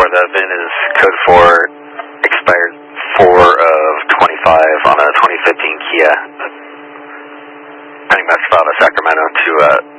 the VIN is code 4, expired 4 of 25 on a 2015 Kia. Heading back to Sacramento to